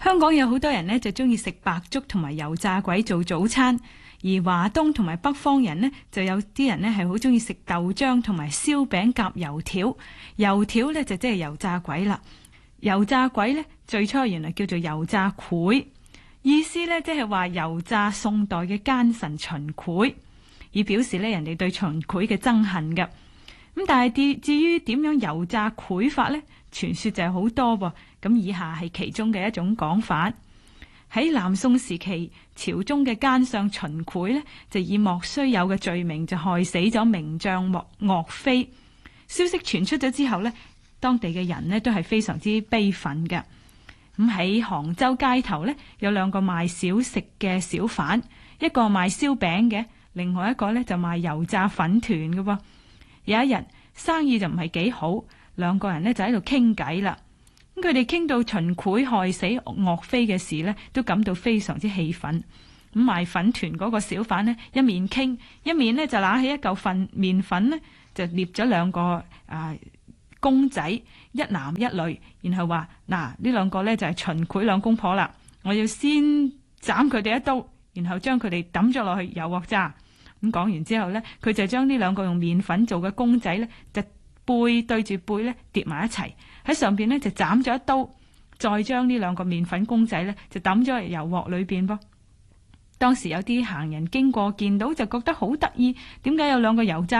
香港有好多人呢就中意食白粥同埋油炸鬼做早餐，而華東同埋北方人呢就有啲人呢係好中意食豆漿同埋燒餅夾油條。油條呢就即係油炸鬼啦。油炸鬼呢最初原來叫做油炸膾，意思呢即係話油炸宋代嘅奸臣秦檜，以表示呢人哋對秦檜嘅憎恨嘅。咁但係至於點樣油炸膾法呢？傳說就係好多噃。咁以下係其中嘅一種講法。喺南宋時期，朝中嘅奸相秦檜呢就以莫須有嘅罪名就害死咗名將岳飛。消息傳出咗之後呢，當地嘅人呢都係非常之悲憤嘅。咁喺杭州街頭呢，有兩個賣小食嘅小販，一個賣燒餅嘅，另外一個呢就賣油炸粉團嘅噃。有一日生意就唔係幾好，兩個人呢就喺度傾偈啦。咁佢哋傾到秦檜害死岳飛嘅事呢，都感到非常之氣憤。咁賣粉團嗰個小販呢，一面傾一面呢就拿起一嚿麵粉呢，就捏咗兩個公仔，一男一女，然後話：嗱，呢兩個呢就係秦檜兩公婆啦，我要先斬佢哋一刀，然後將佢哋抌咗落去油鑊炸。咁講完之後呢，佢就將呢兩個用麵粉做嘅公仔呢，就背對住背呢疊埋一齊，喺上邊呢就斬咗一刀，再將呢兩個麵粉公仔呢就抌咗入油鑊裏邊噃。當時有啲行人經過見到就覺得好得意，點解有兩個油炸